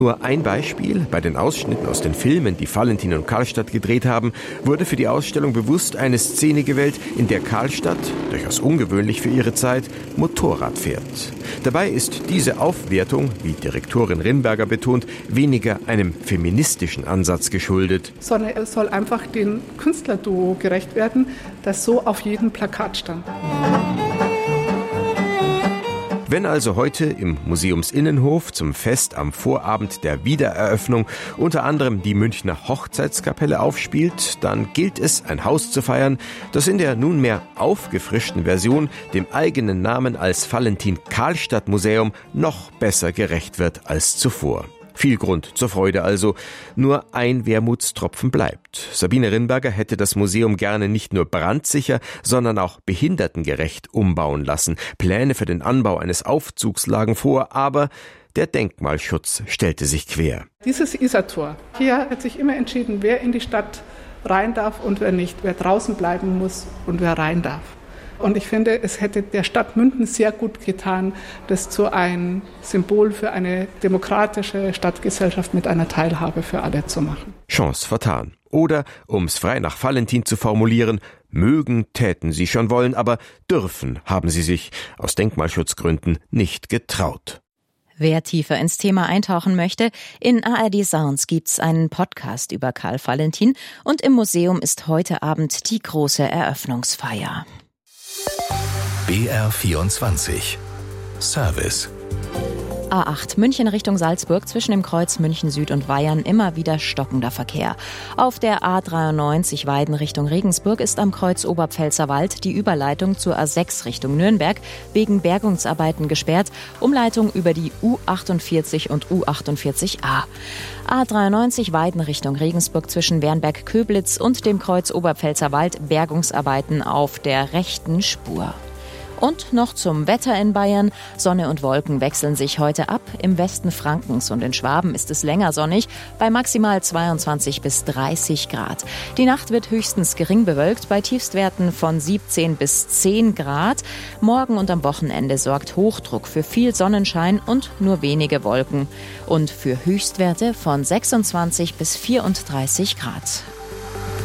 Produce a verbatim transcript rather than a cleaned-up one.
Nur ein Beispiel: Bei den Ausschnitten aus den Filmen, die Valentin und Karlstadt gedreht haben, wurde für die Ausstellung bewusst eine Szene gewählt, in der Karlstadt, durchaus ungewöhnlich für ihre Zeit, Motorrad fährt. Dabei ist diese Aufwertung, wie Direktorin Rinberger betont, weniger einem feministischen Ansatz geschuldet. Sondern es soll einfach dem Künstlerduo gerecht werden, das so auf jedem Plakat stand. Wenn also heute im Museumsinnenhof zum Fest am Vorabend der Wiedereröffnung unter anderem die Münchner Hochzeitskapelle aufspielt, dann gilt es, ein Haus zu feiern, das in der nunmehr aufgefrischten Version dem eigenen Namen als Valentin-Karlstadt-Museum noch besser gerecht wird als zuvor. Viel Grund zur Freude also. Nur ein Wermutstropfen bleibt. Sabine Rinberger hätte das Museum gerne nicht nur brandsicher, sondern auch behindertengerecht umbauen lassen. Pläne für den Anbau eines Aufzugs lagen vor, aber der Denkmalschutz stellte sich quer. Dieses Isartor, hier hat sich immer entschieden, wer in die Stadt rein darf und wer nicht, wer draußen bleiben muss und wer rein darf. Und ich finde, es hätte der Stadt Münden sehr gut getan, das zu einem Symbol für eine demokratische Stadtgesellschaft mit einer Teilhabe für alle zu machen. Chance vertan. Oder, um's frei nach Valentin zu formulieren, mögen täten sie schon wollen, aber dürfen haben sie sich aus Denkmalschutzgründen nicht getraut. Wer tiefer ins Thema eintauchen möchte, in A R D Sounds gibt's einen Podcast über Karl Valentin und im Museum ist heute Abend die große Eröffnungsfeier. B R vierundzwanzig Service. A acht München Richtung Salzburg, zwischen dem Kreuz München Süd und Weyern immer wieder stockender Verkehr. Auf der A dreiundneunzig Weiden Richtung Regensburg ist am Kreuz Oberpfälzerwald die Überleitung zur A sechs Richtung Nürnberg wegen Bergungsarbeiten gesperrt. Umleitung über die U achtundvierzig und U achtundvierzig A. A dreiundneunzig Weiden Richtung Regensburg zwischen Wernberg-Köblitz und dem Kreuz Oberpfälzerwald Bergungsarbeiten auf der rechten Spur. Und noch zum Wetter in Bayern. Sonne und Wolken wechseln sich heute ab. Im Westen Frankens und in Schwaben ist es länger sonnig, bei maximal zweiundzwanzig bis dreißig Grad. Die Nacht wird höchstens gering bewölkt, bei Tiefstwerten von siebzehn bis zehn Grad. Morgen und am Wochenende sorgt Hochdruck für viel Sonnenschein und nur wenige Wolken. Und für Höchstwerte von sechsundzwanzig bis vierunddreißig Grad.